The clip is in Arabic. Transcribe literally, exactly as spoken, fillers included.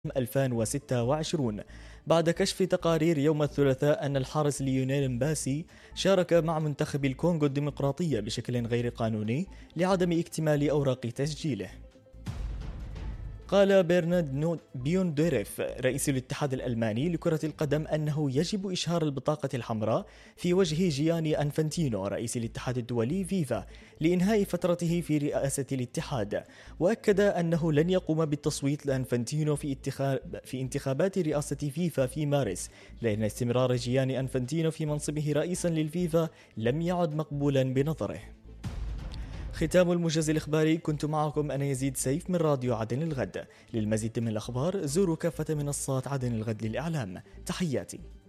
ألفين وستة وعشرين بعد كشف تقارير يوم الثلاثاء أن الحارس ليونيل مباسي شارك مع منتخب الكونغو الديمقراطية بشكل غير قانوني لعدم اكتمال أوراق تسجيله. قال برنارد بيوندوريف رئيس الاتحاد الألماني لكرة القدم أنه يجب إشهار البطاقة الحمراء في وجه جياني أنفانتينو رئيس الاتحاد الدولي فيفا لإنهاء فترته في رئاسة الاتحاد، وأكد أنه لن يقوم بالتصويت لأنفانتينو في, اتخاب في انتخابات رئاسة فيفا في مارس، لأن استمرار جياني أنفانتينو في منصبه رئيسا للفيفا لم يعد مقبولا بنظره. ختام الموجز الإخباري، كنت معكم أنا يزيد سيف من راديو عدن الغد. للمزيد من الأخبار زوروا كافة منصات عدن الغد للإعلام. تحياتي.